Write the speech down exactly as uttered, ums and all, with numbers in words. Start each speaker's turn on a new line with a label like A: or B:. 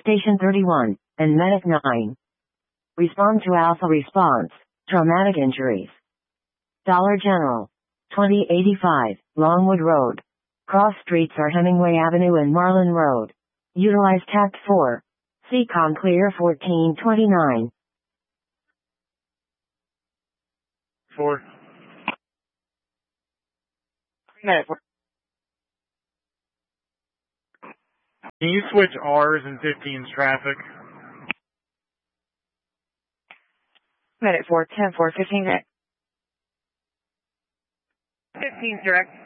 A: Station thirty-one, and Medic nine. Respond to Alpha Response, traumatic injuries. Dollar General, twenty eighty-five, Longwood Road. Cross streets are Hemingway Avenue and Marlin Road. Utilize Tact four. Seacon Clear fourteen twenty-nine.
B: Four.
C: Medic four.
B: Can you switch R's and fifteens traffic?
C: Medic four, ten four, fifteen.
D: fifteen direct.